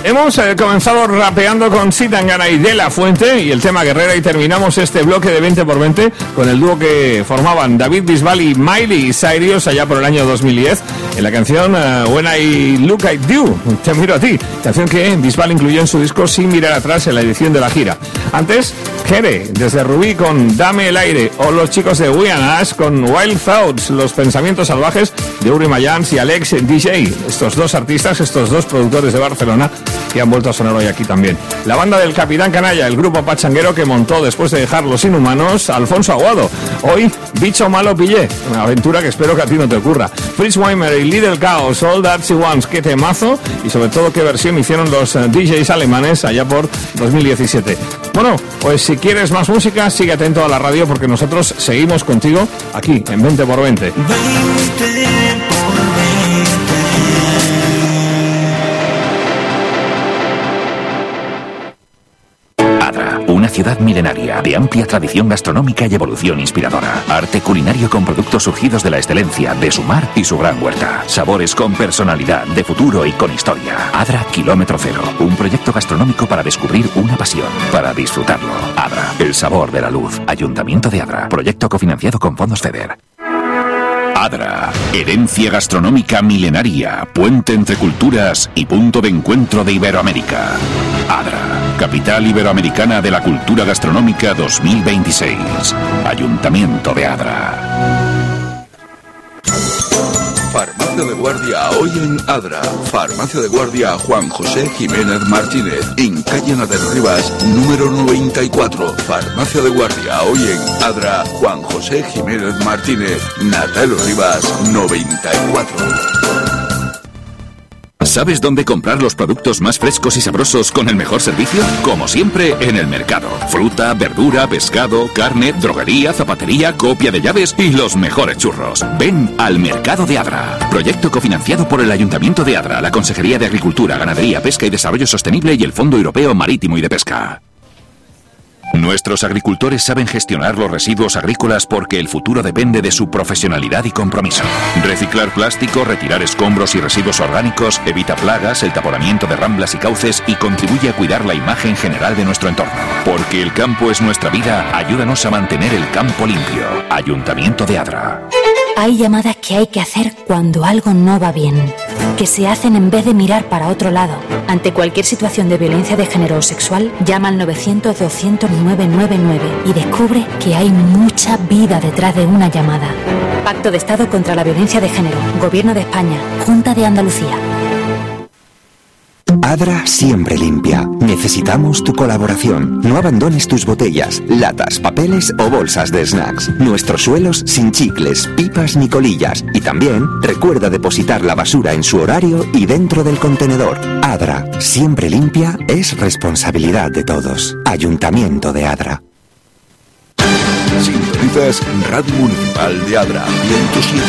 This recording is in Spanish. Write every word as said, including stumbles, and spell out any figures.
Hemos eh, comenzado rapeando con Si Tangana y De La Fuente y el tema Guerrera, y terminamos este bloque de veinte por veinte con el dúo que formaban David Bisbal y Miley Cyrus allá por el año dos mil diez en la canción uh, When I Look at You, Te miro a ti, canción que Bisbal incluyó en su disco Sin mirar atrás en la edición de la gira. Antes, Jere desde Rubí con Dame el aire, o los chicos de We and Ash con Wild Thoughts, los pensamientos salvajes de Uri Mayans y Alex D J, estos dos artistas, estos dos productores de Barcelona que han vuelto a sonar hoy aquí también. La banda del Capitán Canalla, el grupo pachanguero que montó después de dejar Los Inhumanos, Alfonso Aguado. Hoy, Bicho Malo Pillé, una aventura que espero que a ti no te ocurra. Fritz Weimer y Little Chaos, All That She Wants, qué temazo, y sobre todo qué versión hicieron los uh, D Js alemanes allá por dos mil diecisiete. Bueno, pues si quieres más música, sigue atento a la radio porque nosotros seguimos contigo aquí en veinte por veinte. Adra, una ciudad milenaria de amplia tradición gastronómica y evolución inspiradora. Arte culinario con productos surgidos de la excelencia de su mar y su gran huerta. Sabores con personalidad, de futuro y con historia. Adra Kilómetro Cero, un proyecto gastronómico para descubrir una pasión, para disfrutarlo. Adra, el sabor de la luz. Ayuntamiento de Adra, proyecto cofinanciado con fondos FEDER. Adra, herencia gastronómica milenaria, puente entre culturas y punto de encuentro de Iberoamérica. Adra, capital iberoamericana de la cultura gastronómica dos mil veintiséis. Ayuntamiento de Adra. Farmacia de Guardia hoy en Adra. Farmacia de Guardia Juan José Jiménez Martínez, en calle Nader Rivas, número noventa y cuatro. Farmacia de Guardia hoy en Adra. Juan José Jiménez Martínez, Nader Rivas, noventa y cuatro. ¿Sabes dónde comprar los productos más frescos y sabrosos con el mejor servicio? Como siempre, en el mercado. Fruta, verdura, pescado, carne, droguería, zapatería, copia de llaves y los mejores churros. Ven al Mercado de Adra. Proyecto cofinanciado por el Ayuntamiento de Adra, la Consejería de Agricultura, Ganadería, Pesca y Desarrollo Sostenible y el Fondo Europeo Marítimo y de Pesca. Nuestros agricultores saben gestionar los residuos agrícolas porque el futuro depende de su profesionalidad y compromiso. Reciclar plástico, retirar escombros y residuos orgánicos, evita plagas, el taponamiento de ramblas y cauces y contribuye a cuidar la imagen general de nuestro entorno. Porque el campo es nuestra vida, ayúdanos a mantener el campo limpio. Ayuntamiento de Adra. Hay llamadas que hay que hacer cuando algo no va bien, que se hacen en vez de mirar para otro lado. Ante cualquier situación de violencia de género o sexual, llama al novecientos doscientos nueve nueve nueve y descubre que hay mucha vida detrás de una llamada. Pacto de Estado contra la Violencia de Género, Gobierno de España, Junta de Andalucía. Adra siempre limpia. Necesitamos tu colaboración. No abandones tus botellas, latas, papeles o bolsas de snacks. Nuestros suelos sin chicles, pipas ni colillas. Y también recuerda depositar la basura en su horario y dentro del contenedor. Adra, siempre limpia, es responsabilidad de todos. Ayuntamiento de Adra. Sintonizas Radio Municipal de Adra, ciento siete.